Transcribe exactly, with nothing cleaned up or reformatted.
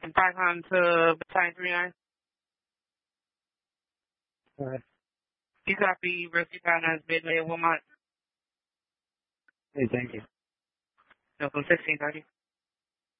And pass on to Battalion three nine. All right. You copy Rusty Partners, Midway, Wilmot. Hey, thank you. No, from sixteen thirty.